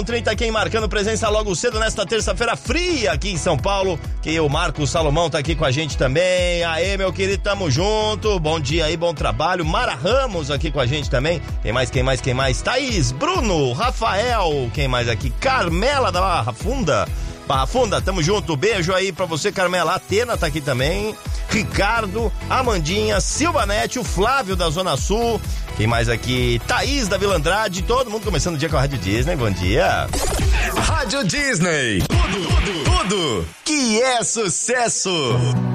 30, quem marcando presença logo cedo nesta terça-feira fria aqui em São Paulo, que o Marcos Salomão tá aqui com a gente também. Aê, meu querido, tamo junto, bom dia aí, bom trabalho. Mara Ramos aqui com a gente também. Quem mais? Thaís, Bruno, Rafael, quem mais aqui? Carmela da Barra Funda, tamo junto, beijo aí pra você, Carmela. Atena tá aqui também, Ricardo, Amandinha, Silvanete, o Flávio da Zona Sul, quem mais aqui? Thaís da Vila Andrade, todo mundo começando o dia com a Rádio Disney, bom dia. Rádio Disney, tudo que é sucesso.